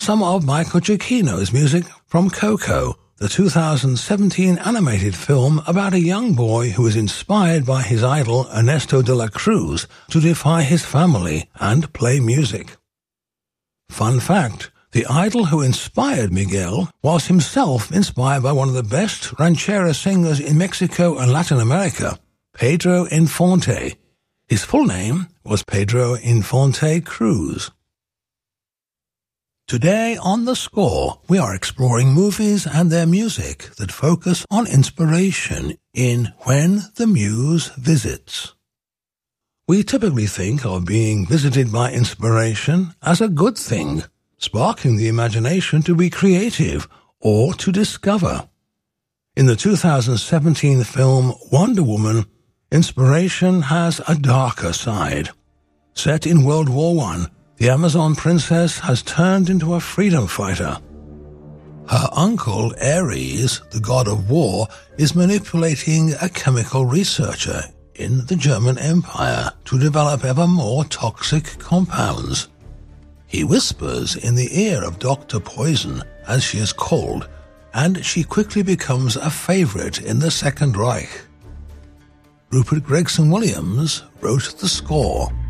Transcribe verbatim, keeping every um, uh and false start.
some of Michael Giacchino's music from Coco, the two thousand seventeen animated film about a young boy who is inspired by his idol Ernesto de la Cruz to defy his family and play music. Fun fact, the idol who inspired Miguel was himself inspired by one of the best ranchera singers in Mexico and Latin America, Pedro Infante. His full name was Pedro Infante Cruz. Today on The Score, we are exploring movies and their music that focus on inspiration in When the Muse Visits. We typically think of being visited by inspiration as a good thing, sparking the imagination to be creative or to discover. In the two thousand seventeen film Wonder Woman, inspiration has a darker side. Set in World War One, the Amazon princess has turned into a freedom fighter. Her uncle, Ares, the god of war, is manipulating a chemical researcher in the German Empire to develop ever more toxic compounds. He whispers in the ear of Doctor Poison, as she is called, and she quickly becomes a favorite in the Second Reich. Rupert Gregson Williams wrote the score.